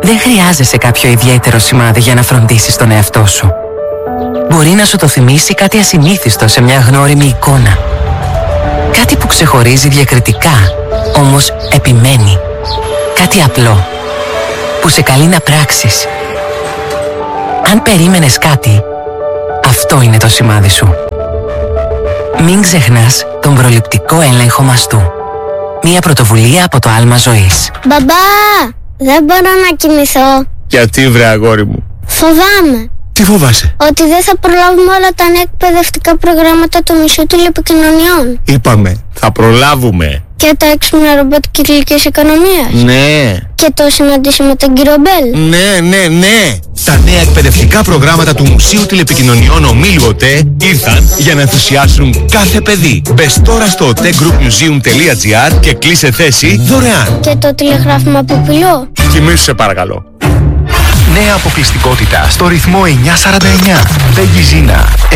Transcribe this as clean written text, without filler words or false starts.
Δεν χρειάζεσαι κάποιο ιδιαίτερο σημάδι για να φροντίσεις τον εαυτό σου. Μπορεί να σου το θυμίσει κάτι ασυνήθιστο σε μια γνώριμη εικόνα. Κάτι που ξεχωρίζει διακριτικά, όμως επιμένει. Κάτι απλό, που σε καλεί να πράξεις. Αν περίμενες κάτι, αυτό είναι το σημάδι σου. Μην ξεχνάς τον προληπτικό έλεγχο μαστού. Μια πρωτοβουλία από το Άλμα Ζωής. Μπαμπά, δεν μπορώ να κοιμηθώ. Γιατί βρε αγόρι μου? Φοβάμαι. Τι φοβάσαι? Ότι δεν θα προλάβουμε όλα τα νέα εκπαιδευτικά προγράμματα του Μουσείου Τηλεπικοινωνιών. Είπαμε, θα προλάβουμε. Και τα έξυπνα ρομπότ κυκλικής οικονομίας. Ναι. Και το συναντήσει με τον κύριο Μπέλ. Ναι. Τα νέα εκπαιδευτικά προγράμματα του Μουσείου Τηλεπικοινωνιών Ομίλου ΟΤΕ ήρθαν για να ενθουσιάσουν κάθε παιδί. Μπες τώρα στο otegroupmuseum.gr και κλείσε θέση δωρεάν. Και το τηλεγράφημα Ποπηλό. Κοιμήσου σε παρακαλώ. Νέα αποκλειστικότητα στο ρυθμό 949. Μπέγγι Ζίνα.